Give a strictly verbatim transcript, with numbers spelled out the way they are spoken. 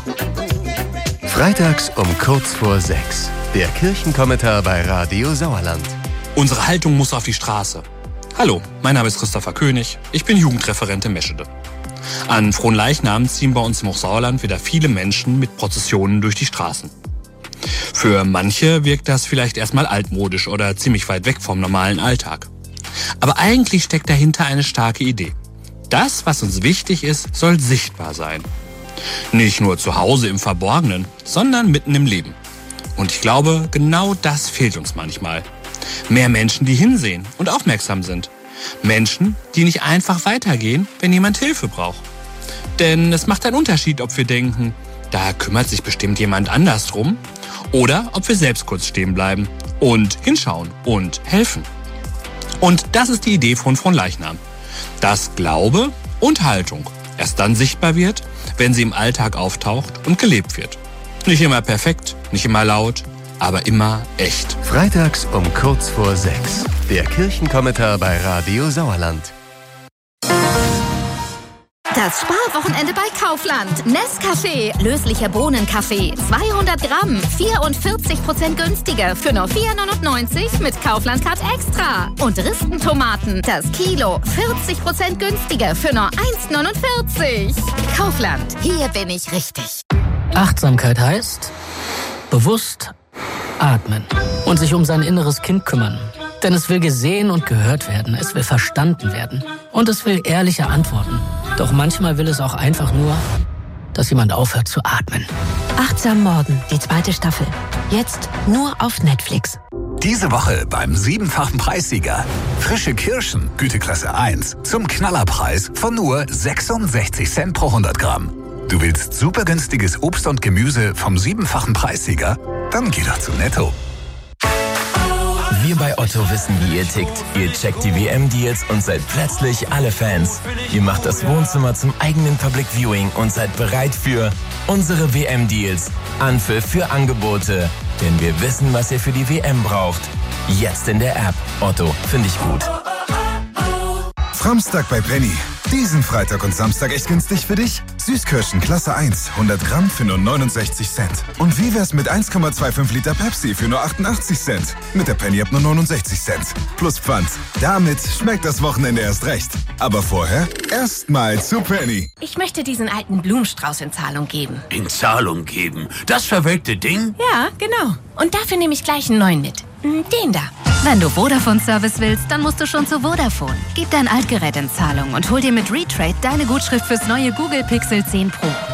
Freitags um kurz vor sechs. Der Kirchenkommentar bei Radio Sauerland. Unsere Haltung muss auf die Straße. Hallo, mein Name ist Christopher König. Ich bin Jugendreferent in Meschede. An Fronleichnam ziehen bei uns im Hochsauerland wieder viele Menschen mit Prozessionen durch die Straßen. Für manche wirkt das vielleicht erstmal altmodisch oder ziemlich weit weg vom normalen Alltag. Aber eigentlich steckt dahinter eine starke Idee. Das, was uns wichtig ist, soll sichtbar sein. Nicht nur zu Hause im Verborgenen, sondern mitten im Leben. Und ich glaube, genau das fehlt uns manchmal. Mehr Menschen, die hinsehen und aufmerksam sind. Menschen, die nicht einfach weitergehen, wenn jemand Hilfe braucht. Denn es macht einen Unterschied, ob wir denken, da kümmert sich bestimmt jemand anders drum, oder ob wir selbst kurz stehen bleiben und hinschauen und helfen. Und das ist die Idee von Fronleichnam. Dass Glaube und Haltung erst dann sichtbar wird, wenn sie im Alltag auftaucht und gelebt wird. Nicht immer perfekt, nicht immer laut, aber immer echt. Freitags um kurz vor sechs. Der Kirchenkommentar bei Radio Sauerland. Das Sparwochenende bei Kaufland. Nescafé, löslicher Bohnenkaffee, zweihundert Gramm, vierundvierzig Prozent günstiger für nur vier neunundneunzig mit Kaufland Card Extra. Und Ristentomaten, das Kilo, vierzig Prozent günstiger für nur eins neunundvierzig. Kaufland, hier bin ich richtig. Achtsamkeit heißt bewusst atmen und sich um sein inneres Kind kümmern. Denn es will gesehen und gehört werden, es will verstanden werden und es will ehrliche Antworten. Doch manchmal will es auch einfach nur, dass jemand aufhört zu atmen. Achtsam Morden, die zweite Staffel. Jetzt nur auf Netflix. Diese Woche beim siebenfachen Preissieger. Frische Kirschen, Güteklasse eins, zum Knallerpreis von nur sechsundsechzig Cent pro hundert Gramm. Du willst super günstiges Obst und Gemüse vom siebenfachen Preissieger? Dann geh doch zu Netto. Wir bei Otto wissen, wie ihr tickt. Ihr checkt die W M-Deals und seid plötzlich alle Fans. Ihr macht das Wohnzimmer zum eigenen Public Viewing und seid bereit für unsere W M-Deals. Anpfiff für Angebote. Denn wir wissen, was ihr für die W M braucht. Jetzt in der App. Otto, finde ich gut. Framstag bei Penny. Diesen Freitag und Samstag echt günstig für dich? Süßkirschen Klasse eins, hundert Gramm für nur neunundsechzig Cent. Und wie wär's mit eins Komma fünfundzwanzig Liter Pepsi für nur achtundachtzig Cent? Mit der Penny ab nur neunundsechzig Cent. Plus Pfand. Damit schmeckt das Wochenende erst recht. Aber vorher erstmal zu Penny. Ich möchte diesen alten Blumenstrauß in Zahlung geben. In Zahlung geben? Das verwelkte Ding? Ja, genau. Und dafür nehme ich gleich einen neuen mit. Den da. Wenn du Vodafone-Service willst, dann musst du schon zu Vodafone. Gib dein Altgerät in Zahlung und hol dir mit Retrade deine Gutschrift fürs neue Google Pixel zehn Pro.